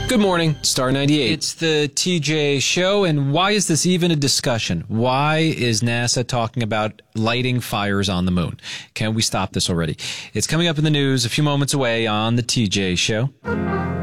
Good morning, Star 98. It's the TJ Show, and why is this even a discussion? Why is NASA talking about lighting fires on the moon? Can we stop this already? It's coming up in the news a few moments away on the TJ Show.